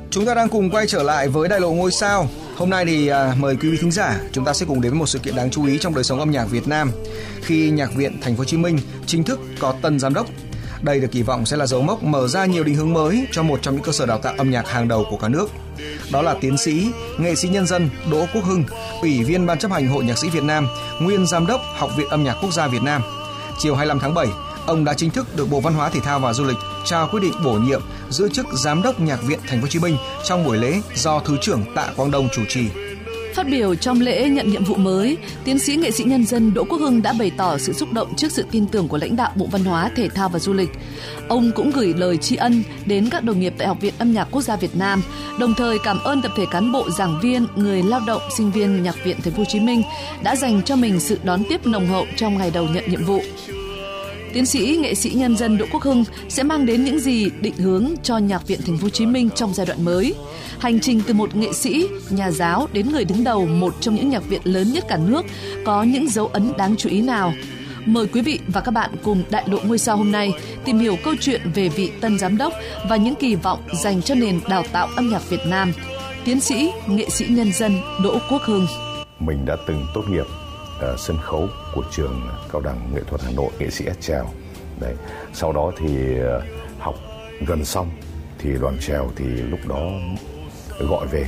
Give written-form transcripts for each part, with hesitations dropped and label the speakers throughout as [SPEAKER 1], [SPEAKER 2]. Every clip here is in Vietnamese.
[SPEAKER 1] Chúng ta đang cùng quay trở lại với Đại lộ ngôi sao. Hôm nay thì mời quý vị thính giả, chúng ta sẽ cùng đến với một sự kiện đáng chú ý trong đời sống âm nhạc Việt Nam khi Nhạc viện Thành phố Hồ Chí Minh chính thức có tân giám đốc. Đây được kỳ vọng sẽ là dấu mốc mở ra nhiều định hướng mới cho một trong những cơ sở đào tạo âm nhạc hàng đầu của cả nước. Đó là tiến sĩ, nghệ sĩ nhân dân Đỗ Quốc Hưng, Ủy viên Ban chấp hành Hội Nhạc sĩ Việt Nam, nguyên Giám đốc Học viện Âm nhạc Quốc gia Việt Nam. Chiều 25 tháng 7, ông đã chính thức được Bộ Văn hóa Thể thao và Du lịch trao quyết định bổ nhiệm giữ chức Giám đốc Nhạc viện Thành phố Hồ Chí Minh trong buổi lễ do Thứ trưởng Tạ Quang Đông chủ trì.
[SPEAKER 2] Phát biểu trong lễ nhận nhiệm vụ mới, tiến sĩ nghệ sĩ nhân dân Đỗ Quốc Hưng đã bày tỏ sự xúc động trước sự tin tưởng của lãnh đạo Bộ Văn hóa, Thể thao và Du lịch. Ông cũng gửi lời tri ân đến các đồng nghiệp tại Học viện Âm nhạc Quốc gia Việt Nam, đồng thời cảm ơn tập thể cán bộ, giảng viên, người lao động, sinh viên Nhạc viện Thành phố Hồ Chí Minh đã dành cho mình sự đón tiếp nồng hậu trong ngày đầu nhận nhiệm vụ. Tiến sĩ nghệ sĩ nhân dân Đỗ Quốc Hưng sẽ mang đến những gì định hướng cho Nhạc viện Thành phố Hồ Chí Minh trong giai đoạn mới. Hành trình từ một nghệ sĩ, nhà giáo đến người đứng đầu một trong những nhạc viện lớn nhất cả nước có những dấu ấn đáng chú ý nào? Mời quý vị và các bạn cùng Đại lộ ngôi sao hôm nay tìm hiểu câu chuyện về vị tân giám đốc và những kỳ vọng dành cho nền đào tạo âm nhạc Việt Nam. Tiến sĩ nghệ sĩ nhân dân Đỗ Quốc Hưng.
[SPEAKER 3] Mình đã từng tốt nghiệp sân khấu của trường Cao đẳng Nghệ thuật Hà Nội, nghệ sĩ chèo. Đấy. Sau đó thì học gần xong thì đoàn chèo thì lúc đó gọi về,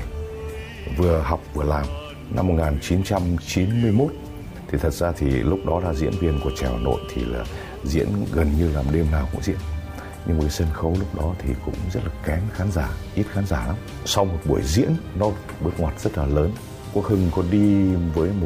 [SPEAKER 3] vừa học vừa làm. Năm 1991 thì thật ra thì lúc đó là diễn viên của chèo Hà Nội thì là diễn gần như là đêm nào cũng diễn. Nhưng mà cái sân khấu lúc đó thì cũng rất là kén khán giả, ít khán giả lắm. Sau một buổi diễn nó bước ngoặt rất là lớn, Quốc Hưng có đi với một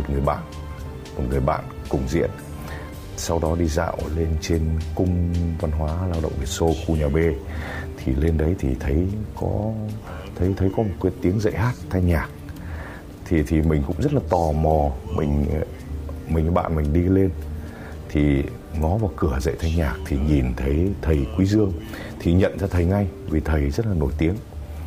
[SPEAKER 3] người bạn cùng diễn. Sau đó đi dạo lên trên cung văn hóa lao động Việt Xô, khu nhà B, thì lên đấy thì thấy có một cái tiếng dạy hát thanh nhạc, thì mình cũng rất là tò mò. Mình với bạn mình đi lên thì ngó vào cửa dạy thanh nhạc thì nhìn thấy thầy Quý Dương, thì nhận ra thầy ngay vì thầy rất là nổi tiếng,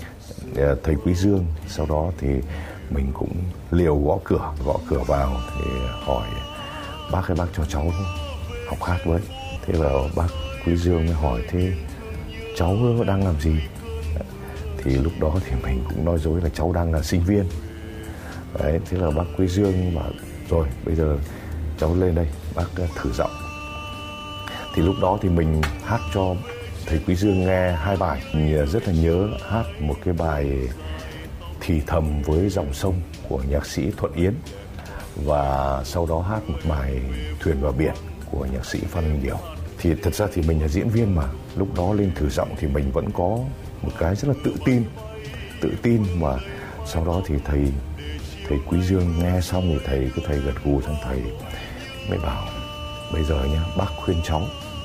[SPEAKER 3] thầy Quý Dương. Sau đó thì mình cũng liều gõ cửa vào thì hỏi: bác ơi, bác cho cháu học hát với. Thế là bác Quý Dương mới hỏi: thế cháu đang làm gì? Thì lúc đó thì mình cũng nói dối là cháu đang là sinh viên. Đấy, thế là bác Quý Dương bảo: rồi bây giờ cháu lên đây, bác thử giọng. Thì lúc đó thì mình hát cho thầy Quý Dương nghe 2 bài. Mình rất là nhớ hát một cái bài Thì thầm với dòng sông của nhạc sĩ Thuận Yến, và sau đó hát một bài Thuyền vào biển của nhạc sĩ Phan Huỳnh Điểu. Thì thật ra thì mình là diễn viên mà, lúc đó lên thử giọng thì mình vẫn có một cái rất là tự tin mà. Sau đó thì thầy Quý Dương nghe xong thì thầy gật gù, xong thầy mới bảo: bây giờ nhá, bác khuyên cháu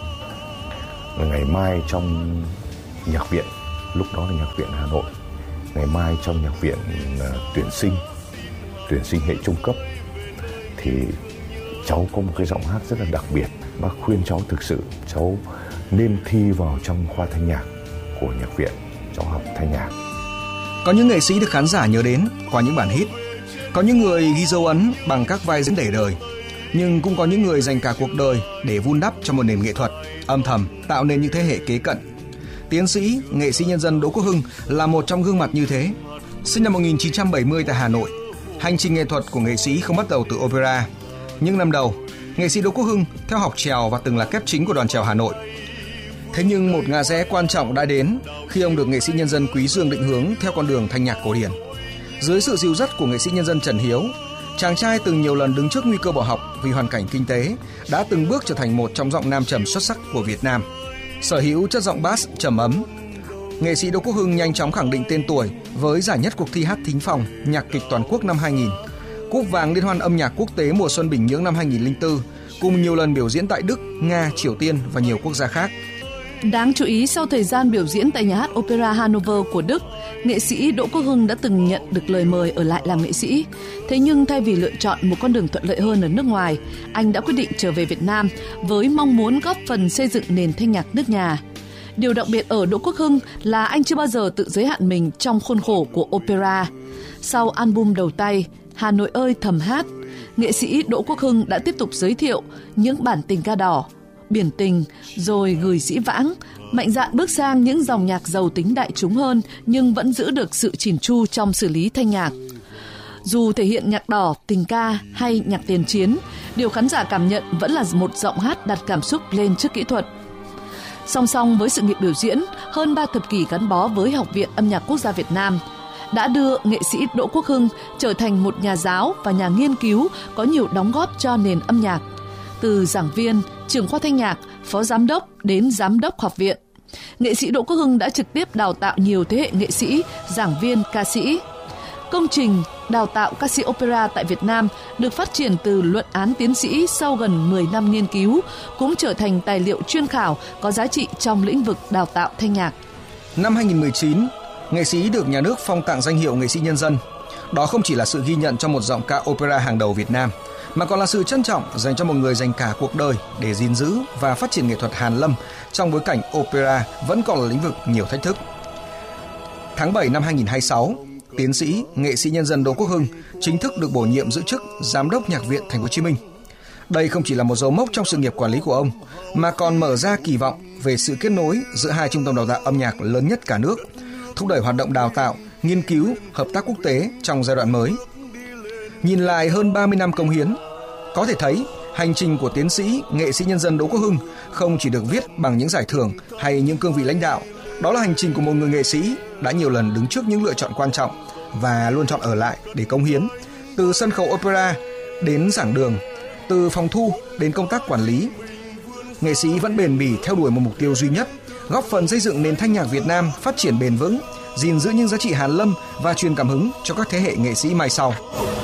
[SPEAKER 3] là ngày mai trong nhạc viện, lúc đó là nhạc viện Hà Nội, ngày mai trong nhạc viện tuyển sinh hệ trung cấp thì cháu có một cái giọng hát rất là đặc biệt. Bác khuyên cháu thực sự cháu nên thi vào trong khoa thanh nhạc của nhạc viện, cháu học thanh nhạc.
[SPEAKER 1] Có những nghệ sĩ được khán giả nhớ đến qua những bản hit, có những người ghi dấu ấn bằng các vai diễn để đời, nhưng cũng có những người dành cả cuộc đời để vun đắp cho một nền nghệ thuật âm thầm tạo nên những thế hệ kế cận. Tiến sĩ, nghệ sĩ nhân dân Đỗ Quốc Hưng là một trong gương mặt như thế. Sinh năm 1970 tại Hà Nội, hành trình nghệ thuật của nghệ sĩ không bắt đầu từ opera. Những năm đầu, nghệ sĩ Đỗ Quốc Hưng theo học chèo và từng là kép chính của đoàn chèo Hà Nội. Thế nhưng một ngã rẽ quan trọng đã đến khi ông được nghệ sĩ nhân dân Quý Dương định hướng theo con đường thanh nhạc cổ điển. Dưới sự dìu dắt của nghệ sĩ nhân dân Trần Hiếu, chàng trai từng nhiều lần đứng trước nguy cơ bỏ học vì hoàn cảnh kinh tế đã từng bước trở thành một trong giọng nam trầm xuất sắc của Việt Nam. Sở hữu chất giọng bass trầm ấm, nghệ sĩ Đỗ Quốc Hưng nhanh chóng khẳng định tên tuổi với giải nhất cuộc thi hát thính phòng nhạc kịch toàn quốc năm 2000, cúp vàng Liên hoan âm nhạc quốc tế mùa xuân Bình Nhưỡng năm 2004, cùng nhiều lần biểu diễn tại Đức, Nga, Triều Tiên và nhiều quốc gia khác.
[SPEAKER 2] Đáng chú ý, sau thời gian biểu diễn tại nhà hát Opera Hanover của Đức, nghệ sĩ Đỗ Quốc Hưng đã từng nhận được lời mời ở lại làm nghệ sĩ. Thế nhưng thay vì lựa chọn một con đường thuận lợi hơn ở nước ngoài, anh đã quyết định trở về Việt Nam với mong muốn góp phần xây dựng nền thanh nhạc nước nhà. Điều đặc biệt ở Đỗ Quốc Hưng là anh chưa bao giờ tự giới hạn mình trong khuôn khổ của opera. Sau album đầu tay Hà Nội ơi thầm hát, nghệ sĩ Đỗ Quốc Hưng đã tiếp tục giới thiệu những bản tình ca đỏ, biển tình, rồi gửi dĩ vãng, mạnh dạn bước sang những dòng nhạc giàu tính đại chúng hơn nhưng vẫn giữ được sự chỉn chu trong xử lý thanh nhạc. Dù thể hiện nhạc đỏ, tình ca hay nhạc tiền chiến, điều khán giả cảm nhận vẫn là một giọng hát đặt cảm xúc lên trước kỹ thuật. Song song với sự nghiệp biểu diễn, hơn 3 thập kỷ gắn bó với Học viện Âm nhạc Quốc gia Việt Nam đã đưa nghệ sĩ Đỗ Quốc Hưng trở thành một nhà giáo và nhà nghiên cứu có nhiều đóng góp cho nền âm nhạc. Từ giảng viên, trưởng khoa thanh nhạc, phó giám đốc đến giám đốc học viện, nghệ sĩ Đỗ Quốc Hưng đã trực tiếp đào tạo nhiều thế hệ nghệ sĩ, giảng viên, ca sĩ. Công trình đào tạo ca sĩ opera tại Việt Nam được phát triển từ luận án tiến sĩ sau gần 10 năm nghiên cứu, cũng trở thành tài liệu chuyên khảo có giá trị trong lĩnh vực đào tạo thanh nhạc.
[SPEAKER 1] Năm 2019, nghệ sĩ được nhà nước phong tặng danh hiệu nghệ sĩ nhân dân. Đó không chỉ là sự ghi nhận cho một giọng ca opera hàng đầu Việt Nam, mà còn là sự trân trọng dành cho một người dành cả cuộc đời để gìn giữ và phát triển nghệ thuật hàn lâm trong bối cảnh opera vẫn còn là lĩnh vực nhiều thách thức. Tháng 7 năm 2026, tiến sĩ, nghệ sĩ nhân dân Đỗ Quốc Hưng chính thức được bổ nhiệm giữ chức Giám đốc Nhạc viện Thành phố Hồ Chí Minh. Đây không chỉ là một dấu mốc trong sự nghiệp quản lý của ông, mà còn mở ra kỳ vọng về sự kết nối giữa hai trung tâm đào tạo âm nhạc lớn nhất cả nước, thúc đẩy hoạt động đào tạo, nghiên cứu, hợp tác quốc tế trong giai đoạn mới. Nhìn lại hơn 30 năm cống hiến, có thể thấy hành trình của tiến sĩ, nghệ sĩ nhân dân Đỗ Quốc Hưng không chỉ được viết bằng những giải thưởng hay những cương vị lãnh đạo. Đó là hành trình của một người nghệ sĩ đã nhiều lần đứng trước những lựa chọn quan trọng và luôn chọn ở lại để cống hiến. Từ sân khấu opera đến giảng đường, từ phòng thu đến công tác quản lý, nghệ sĩ vẫn bền bỉ theo đuổi một mục tiêu duy nhất: góp phần xây dựng nền thanh nhạc Việt Nam phát triển bền vững, gìn giữ những giá trị hàn lâm và truyền cảm hứng cho các thế hệ nghệ sĩ mai sau.